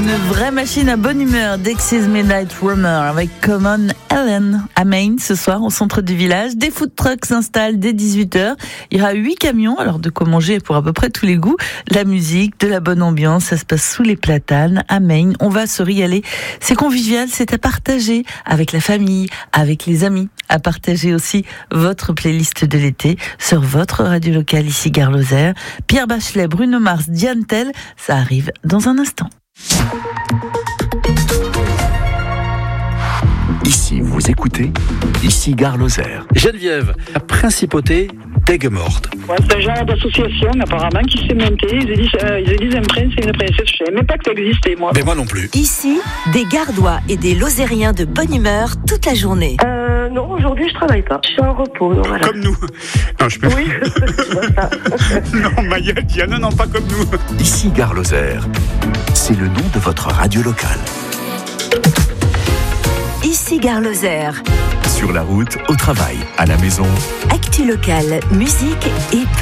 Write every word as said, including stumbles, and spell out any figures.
Une vraie machine à bonne humeur, Dexys Midnight Rumor avec Common Ellen à Maine ce soir au centre du village. Des food trucks s'installent dès dix-huit heures. Il y aura huit camions, alors de quoi manger pour à peu près tous les goûts. La musique, de la bonne ambiance, ça se passe sous les platanes à Maine. On va se régaler. C'est convivial, c'est à partager avec la famille, avec les amis. À partager aussi votre playlist de l'été sur votre radio locale ici Gare Lozère. Pierre Bachelet, Bruno Mars, Diane Tell, ça arrive dans un instant. Ici, vous écoutez, ici Gare Lozère. Geneviève, la principauté d'Aigues-Mortes. Ouais, c'est un genre d'association apparemment qui s'est montée. Ils disent, euh, ils disent un prince et une princesse. Je savais même pas que ça existait, moi. Mais moi non plus. Ici, des Gardois et des Lozériens de bonne humeur toute la journée. Euh, non, aujourd'hui je travaille pas. Je suis en repos. Donc voilà. Comme nous. Non, je peux. Oui, c'est ça. Non, Maya, Diana, non, pas comme nous. Ici Gare Lozère, c'est le nom de votre radio locale. Ici Gare Lozère. Sur la route, au travail, à la maison. Actu locale, musique et